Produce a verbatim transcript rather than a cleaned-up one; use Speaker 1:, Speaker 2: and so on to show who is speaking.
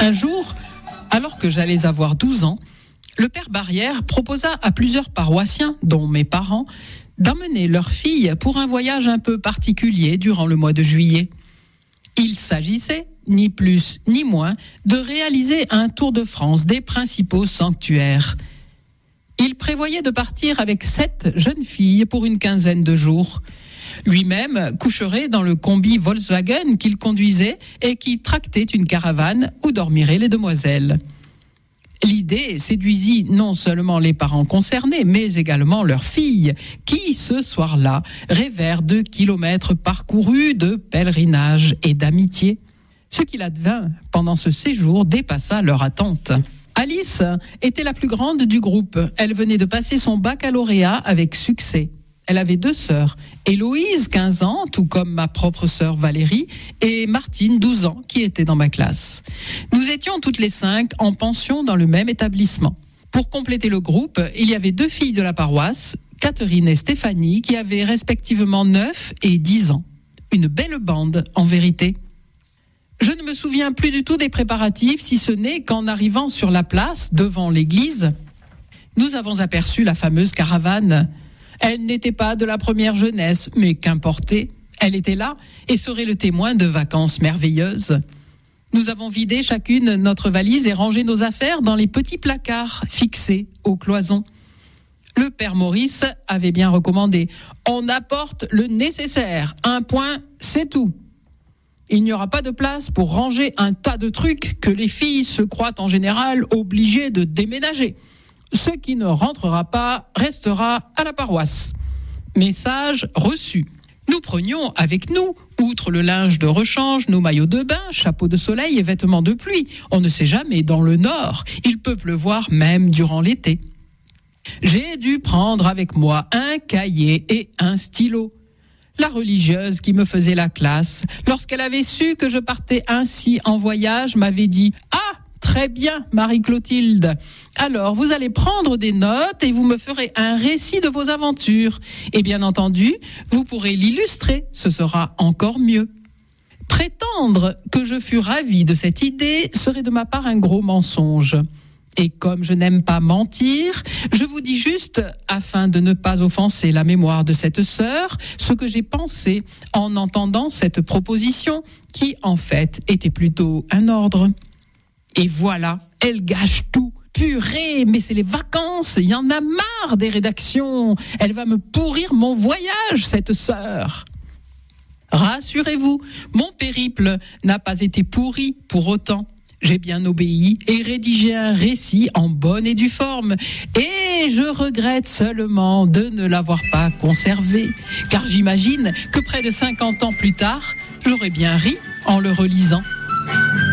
Speaker 1: Un jour, alors que j'allais avoir douze ans, le père Barrière proposa à plusieurs paroissiens, dont mes parents, d'emmener leur fille pour un voyage un peu particulier durant le mois de juillet. Il s'agissait, ni plus ni moins, de réaliser un tour de France des principaux sanctuaires. Il prévoyait de partir avec sept jeunes filles pour une quinzaine de jours. Lui-même coucherait dans le combi Volkswagen qu'il conduisait et qui tractait une caravane où dormiraient les demoiselles. L'idée séduisit non seulement les parents concernés, mais également leurs filles, qui, ce soir-là, rêvèrent de kilomètres parcourus de pèlerinage et d'amitié. Ce qu'il advint pendant ce séjour dépassa leur attente. Alice était la plus grande du groupe. Elle venait de passer son baccalauréat avec succès. Elle avait deux sœurs, Héloïse, quinze ans, tout comme ma propre sœur Valérie, et Martine, douze ans, qui était dans ma classe. Nous étions toutes les cinq en pension dans le même établissement. Pour compléter le groupe, il y avait deux filles de la paroisse, Catherine et Stéphanie, qui avaient respectivement neuf et dix ans. Une belle bande, en vérité. Je ne me souviens plus du tout des préparatifs, si ce n'est qu'en arrivant sur la place, devant l'église, nous avons aperçu la fameuse caravane. Elle n'était pas de la première jeunesse, mais qu'importait. Elle était là et serait le témoin de vacances merveilleuses. Nous avons vidé chacune notre valise et rangé nos affaires dans les petits placards fixés aux cloisons. Le père Maurice avait bien recommandé « On apporte le nécessaire, un point, c'est tout ». Il n'y aura pas de place pour ranger un tas de trucs que les filles se croient en général obligées de déménager. Ce qui ne rentrera pas restera à la paroisse. Message reçu. Nous prenions avec nous, outre le linge de rechange, nos maillots de bain, chapeaux de soleil et vêtements de pluie. On ne sait jamais, dans le nord, il peut pleuvoir même durant l'été. J'ai dû prendre avec moi un cahier et un stylo. La religieuse qui me faisait la classe, lorsqu'elle avait su que je partais ainsi en voyage, m'avait dit « Ah !» Très bien, Marie-Clotilde. Alors, vous allez prendre des notes et vous me ferez un récit de vos aventures. Et bien entendu, vous pourrez l'illustrer, ce sera encore mieux. Prétendre que je fus ravie de cette idée serait de ma part un gros mensonge. Et comme je n'aime pas mentir, je vous dis juste, afin de ne pas offenser la mémoire de cette sœur, ce que j'ai pensé en entendant cette proposition, qui en fait était plutôt un ordre. Et voilà, elle gâche tout. Purée, mais c'est les vacances, il y en a marre des rédactions. Elle va me pourrir mon voyage, cette sœur. Rassurez-vous, mon périple n'a pas été pourri pour autant. J'ai bien obéi et rédigé un récit en bonne et due forme. Et je regrette seulement de ne l'avoir pas conservé. Car j'imagine que près de cinquante ans plus tard, j'aurais bien ri en le relisant.